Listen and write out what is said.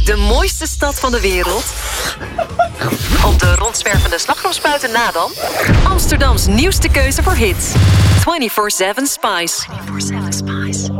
De mooiste stad van de wereld? Op de rondzwervende slagroomspuiten na dan? Amsterdams nieuwste keuze voor hits. 24/7 Spice. 24/7 Spice.